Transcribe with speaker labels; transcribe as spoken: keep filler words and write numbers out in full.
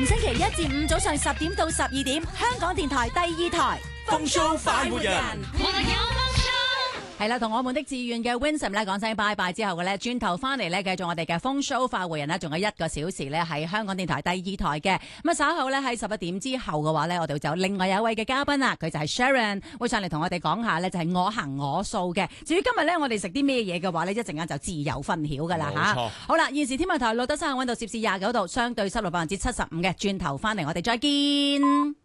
Speaker 1: 逢星期一至五早上十點到十二點，香港電台第二台
Speaker 2: 風騷快活人。
Speaker 1: 係啦，同我們的志願嘅 Winsome 咧講聲拜拜之後嘅咧，轉頭翻嚟咧繼續我哋嘅風騷快活人呢，仲有一個小時咧喺香港電台第二台嘅。咁啊稍後咧喺十一點之後嘅話咧，我哋就有另外有一位嘅嘉賓啦，佢就係 Sharon 會上嚟同我哋講下咧，就係我行我素嘅。至於今日咧我哋食啲咩嘢嘅話咧，一陣間就自有分曉噶啦吓。好啦，現時天文台錄得三十溫度攝氏廿九度，相對濕度百分之七十五嘅。轉頭翻嚟我哋再見。